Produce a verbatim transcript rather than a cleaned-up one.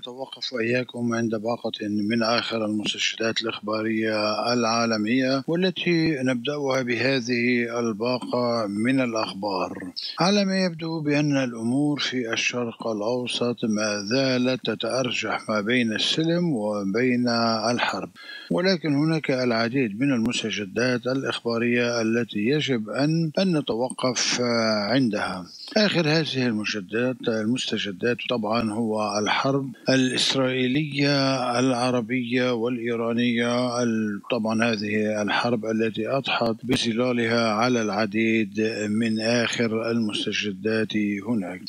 نتوقف وإياكم عند باقة من آخر المستشهدات الإخبارية العالمية، والتي نبدأها بهذه الباقة من الأخبار. على ما يبدو بأن الأمور في الشرق الأوسط ما زالت تتأرجح ما بين السلم وبين الحرب، ولكن هناك العديد من المستجدات الإخبارية التي يجب أن أن نتوقف عندها. آخر هذه المستجدات المستجدات طبعا هو الحرب الإسرائيلية العربية والإيرانية. طبعا هذه الحرب التي أضحت بظلالها على العديد من آخر المستجدات هناك.